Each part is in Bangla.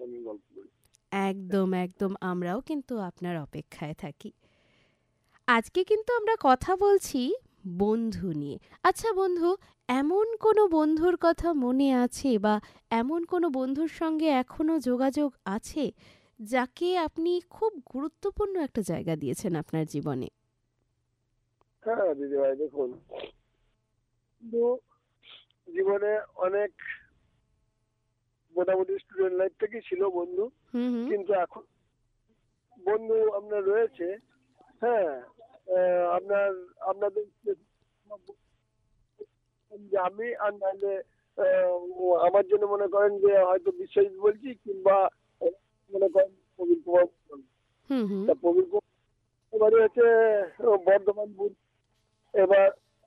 সঙ্গে গল্প করি। একদম একদম, আমরাও কিন্তু আপনার অপেক্ষায় থাকি। আজকে কিন্তু আমরা কথা বলছি বন্ধু নিয়ে। আচ্ছা বন্ধু, এমন কোনো বন্ধুর কথা মনে আছে বা এমন কোনো বন্ধুর সঙ্গে এখনো যোগাযোগ আছে যাকে আপনি খুব গুরুত্বপূর্ণ একটা জায়গা দিয়েছেন আপনার জীবনে? হ্যাঁ দিদিভাই, দেখুন, তো জীবনে অনেক মোটামুটি স্টুডেন্ট লাইফ থেকেই ছিল বন্ধু, হুম হুম। কিন্তু এখন বন্ধু আপনার রয়েছে। হ্যাঁ, আপনার আপনাদের যে আমি আর নাহলে আমার জন্য মনে করেন যে হয়তো বিশ্বজিৎ বলছি, কিংবা মনে করেন প্রবীর কুমার বলছি। হুম হুম। তা প্রবীর কুমার এবারে হচ্ছে বর্ধমান বুথ। এবার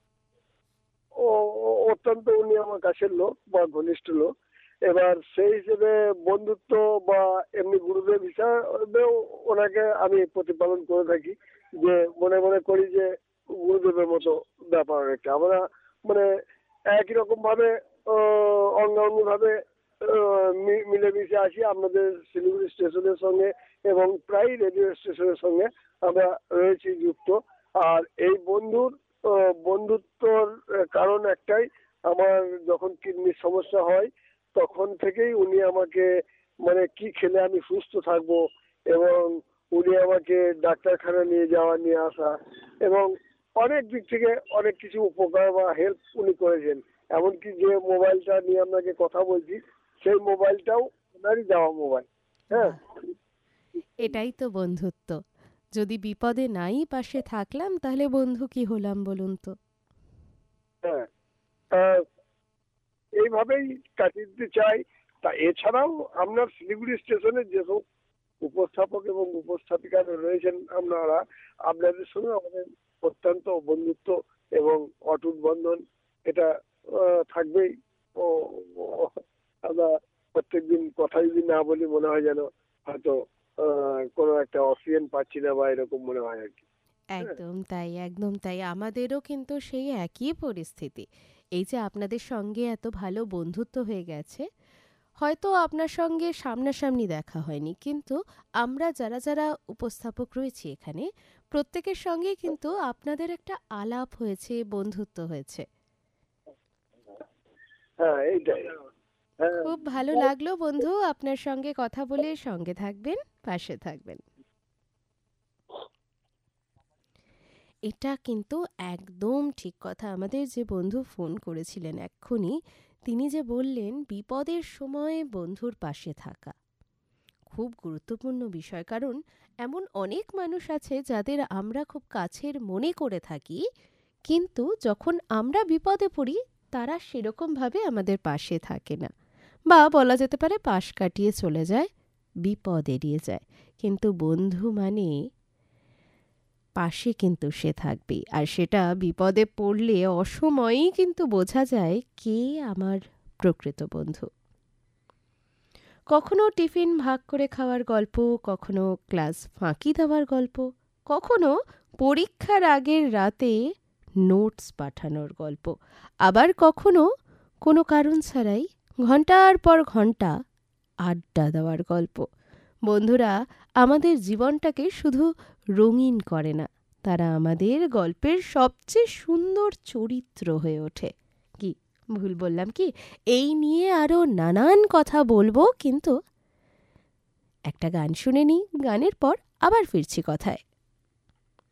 অত্যন্ত উনি আমার কাছের লোক বা ঘনিষ্ঠ লোক। এবার সেই হিসেবে বন্ধুত্ব বা এমনি গুরুদেব হিসাবেও ওনাকে আমি প্রতিপালন করে থাকি, যে মনে মনে করি যে গুরুদেবের মতো ব্যাপার একটা। আমরা মানে একই রকম ভাবে অঙ্গাঙ্গি ভাবে মিলেমিশে আসি আপনাদের শিলিগুড়ি স্টেশনের সঙ্গে, এবং প্রায় রেডিও স্টেশনের সঙ্গে আমরা রয়েছি যুক্ত। আর এই বন্ধুত্বর কারণ একটাই, আমার যখন কিডনির সমস্যা হয় তখন থেকেই উনি আমাকে মানে কি খেলে আমি সুস্থ থাকবো, এবং উনি আমাকে ডাক্তারখানা নিয়ে যাওয়া নিয়ে আসা, এবং অনেক দিক থেকে অনেক কিছু উপকার বা হেল্প উনি করেছেন। এমনকি যে মোবাইলটা নিয়ে আপনাকে কথা বলছি, সেই মোবাইলটাও ওনারই দেওয়া মোবাইল। হ্যাঁ। বাহ, এটাই তো বন্ধুত্ব। যদি বিপদে নাই পাশে থাকলাম তাহলে বন্ধু কি হলাম বলুন তো? হ্যাঁ, এইভাবেই কাটিয়ে দিতে চাই। তা এছাড়াও আপনার শিলিগুড়ি স্টেশনে যেসব উপস্থাপক এবং উপস্থাপিকা রয়েছেন আপনারা, আপনাদের সঙ্গে আমাদের অত্যন্ত বন্ধুত্ব এবং অটুট বন্ধন এটা থাকবেই। ও ও- আমরা প্রত্যেকদিন কথা যদি না বলি মনে হয় যেন হয়তো কোনো একটা অক্সিজেন পাচ্ছি না, বা এরকম মনে হয় আর কি। হ্যাঁ। একদম তাই, একদম তাই। আমাদেরও কিন্তু সেই একই পরিস্থিতি। এই যে আপনাদের সঙ্গে এত ভালো বন্ধুত্ব হয়ে গেছে, হয়তো আপনার সঙ্গে সামনাসামনি দেখা হয়নি, কিন্তু আমরা যারা যারা উপস্থাপক রয়েছি এখানে, প্রত্যেকের সঙ্গে কিন্তু আপনাদের একটা আলাপ হয়েছে, বন্ধুত্ব হয়েছে। হ্যাঁ এইটাই। হ্যাঁ। খুব ভালো লাগলো বন্ধু আপনার সঙ্গে কথা বলে। সঙ্গে থাকবেন, পাশে থাকবেন। এটা কিন্তু একদম ঠিক কথা। আমাদের যে বন্ধু ফোন করেছিলেন এক্ষুনি, তিনি যে বললেন বিপদের সময় বন্ধুর পাশে থাকা খুব গুরুত্বপূর্ণ বিষয়। কারণ এমন অনেক মানুষ আছে যাদের আমরা খুব কাছের মনে করে থাকি, কিন্তু যখন আমরা বিপদে পড়ি তারা সেরকমভাবে আমাদের পাশে থাকে না, বা বলা যেতে পারে পাশ কাটিয়ে চলে যায়, বিপদ এড়িয়ে যায়। কিন্তু বন্ধু মানে পাশে কিন্তু সে থাকবে, আর সেটা বিপদে পড়লে অসময়েই কিন্তু বোঝা যায় কে আমার প্রকৃত বন্ধু। কখনো টিফিন ভাগ করে খাওয়ার গল্প, কখনো ক্লাস ফাঁকি দেওয়ার গল্প, কখনো পরীক্ষার আগের রাতে নোটস পাঠানোর গল্প, আবার কখনো কোনো কারণ ছাড়াই ঘন্টার পর ঘন্টা আড্ডা দেওয়ার গল্প। বন্ধুরা আমাদের জীবনটাকে শুধু রঙিন করে না, তারা আমাদের গল্পের সবচেয়ে সুন্দর চরিত্র হয়ে ওঠে। কি ভুল বললাম কি? এই নিয়ে আরও নানান কথা বলবো, কিন্তু একটা গান শুনে নিই, গানের পর আবার ফিরছি কথায়।